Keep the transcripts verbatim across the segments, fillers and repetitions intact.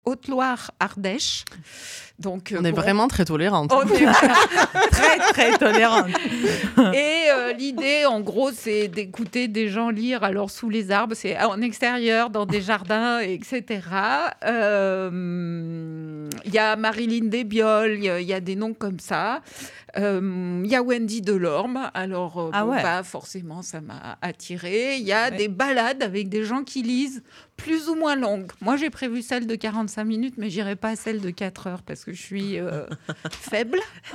Haute-Loire, Ardèche. Donc, on est bon, vraiment très tolérante. On est très, très tolérante. Et euh, l'idée, en gros, c'est d'écouter des gens lire alors sous les arbres, c'est en extérieur, dans des jardins, et cetera. Il euh, y a Marilyn Desbioles, il y, y a des noms comme ça. Il euh, y a Wendy Delorme. Alors, euh, ah bon, ouais. bah, forcément, ça m'a attirée. Il y a ouais. des balades avec des gens qui lisent plus ou moins longues. Moi, j'ai prévu celle de quarante-cinq minutes, mais j'irai pas à celle de quatre heures parce que je suis euh, faible.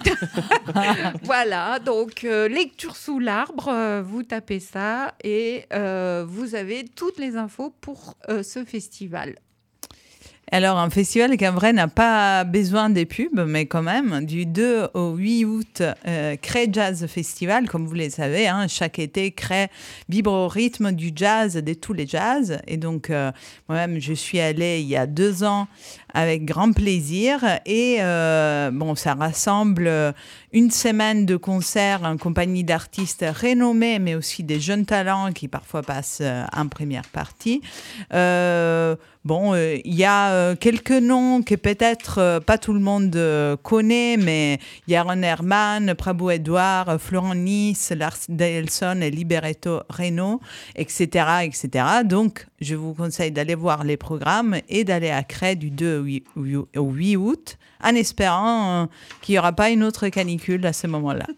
Voilà, donc euh, lecture sous l'arbre, euh, vous tapez ça et euh, vous avez toutes les infos pour euh, ce festival. Alors, un festival qui en vrai n'a pas besoin des pubs, mais quand même, du deux au huit août, euh, Cré Jazz Festival, comme vous le savez, hein, chaque été, Cré vibre au rythme du jazz, de tous les jazz. Et donc, euh, moi-même, je suis allée il y a deux ans avec grand plaisir. Et euh, bon, ça rassemble une semaine de concerts en compagnie d'artistes renommés, mais aussi des jeunes talents qui parfois passent en première partie. Euh, Bon, il euh, y a euh, quelques noms que peut-être euh, pas tout le monde euh, connaît, mais il y a Ron Herman, Prabhu Edouard, Florent Nice, Lars Delson et Liberato Reno, et cetera, et cetera. Donc, je vous conseille d'aller voir les programmes et d'aller à Cré du deux au huit août, en espérant euh, qu'il n'y aura pas une autre canicule à ce moment-là.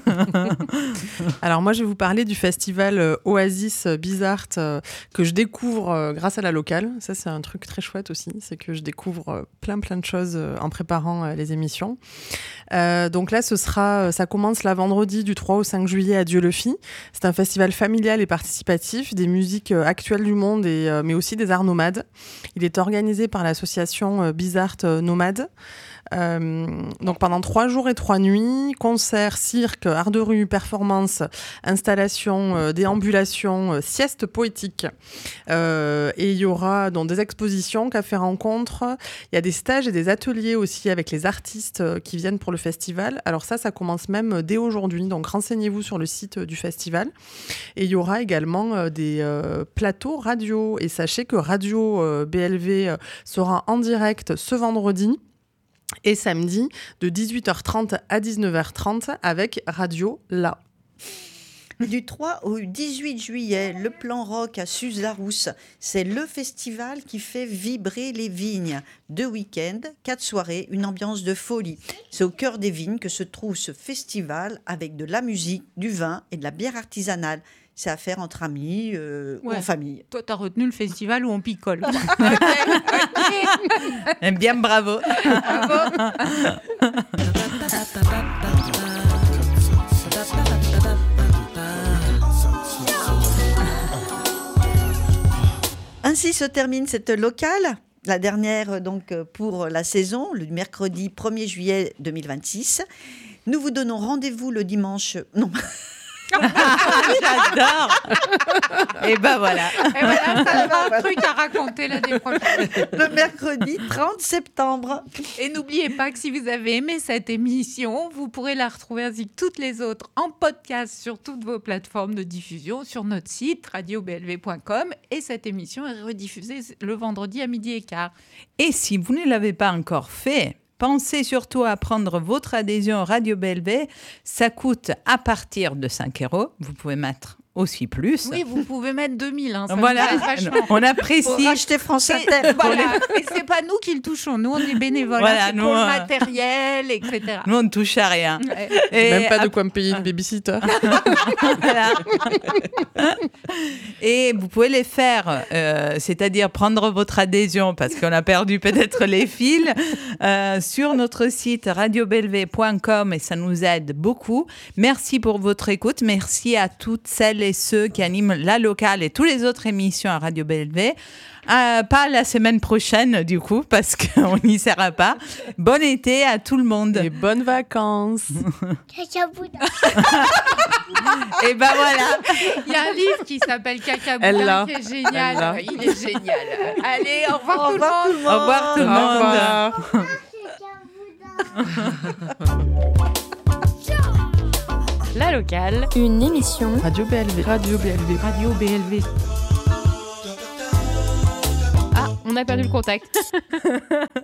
Alors moi, je vais vous parler du festival euh, Oasis Bizart euh, que je découvre euh, grâce à la locale. Ça, c'est un truc très chouette aussi, c'est que je découvre euh, plein plein de choses euh, en préparant euh, les émissions. Euh, donc là, ce sera, ça commence là vendredi du trois au cinq juillet à Dieu-le-Fit. C'est un festival familial et participatif des musiques euh, actuelles du monde, et, euh, mais aussi des arts nomades. Il est organisé par l'association euh, Bizart euh, Nomades. Euh, donc pendant trois jours et trois nuits, concerts, cirque, art de rue, performances, installations, euh, déambulations, euh, siestes poétiques. Euh, et il y aura donc des expositions, cafés rencontres. Il y a des stages et des ateliers aussi avec les artistes euh, qui viennent pour le festival. Alors ça, ça commence même dès aujourd'hui. Donc renseignez-vous sur le site du festival. Et il y aura également euh, des euh, plateaux radio. Et sachez que Radio euh, B L V euh, sera en direct ce vendredi et samedi de dix-huit heures trente à dix-neuf heures trente avec Radio La. Du trois au dix-huit juillet, le Plan Rock à Suze-la-Rousse, c'est le festival qui fait vibrer les vignes. Deux week-ends, quatre soirées, une ambiance de folie. C'est au cœur des vignes que se trouve ce festival avec de la musique, du vin et de la bière artisanale. C'est à faire entre amis euh, ouais. ou en famille. Toi, t'as retenu le festival où on picole. Okay, okay. Bien, bravo. Bravo. Ainsi se termine cette locale, la dernière donc pour la saison, le mercredi premier juillet deux mille vingt-six. Nous vous donnons rendez-vous le dimanche... Non. J'adore. Et ben voilà. Et voilà, ça va un truc à raconter l'année prochaine. Le mercredi trente septembre. Et n'oubliez pas que si vous avez aimé cette émission, vous pourrez la retrouver ainsi que toutes les autres en podcast sur toutes vos plateformes de diffusion, sur notre site radio b l v point com. Et cette émission est rediffusée le vendredi à midi et quart. Et si vous ne l'avez pas encore fait, pensez surtout à prendre votre adhésion Radio B L V. Ça coûte à partir de cinq euros. Vous pouvez mettre aussi plus. Oui, vous pouvez mettre deux mille. Hein, ça voilà, on apprécie. Pour racheter France Inter. Voilà. Et c'est pas nous qui le touchons. Nous, on est bénévoles. Voilà, c'est nous, pour le matériel, et cetera. Nous, on ne touche à rien. Et même pas de quoi me payer une babysitter. Voilà. Et vous pouvez les faire, euh, c'est-à-dire prendre votre adhésion, parce qu'on a perdu peut-être les fils, euh, sur notre site radio b l v point com, et ça nous aide beaucoup. Merci pour votre écoute. Merci à toutes celles et ceux qui animent la locale et toutes les autres émissions à Radio B L V. Euh, pas la semaine prochaine, du coup, parce qu'on n'y sera pas. Bon été à tout le monde. Et bonnes vacances. Cacaboudin. Et ben voilà. Il y a un livre qui s'appelle Cacaboudin qui est génial. Il est génial. Allez, au revoir, au revoir tout le monde. Au revoir tout le monde. Au revoir. La locale, une émission Radio B L V. Radio B L V. Radio B L V. Ah, On a perdu le contact.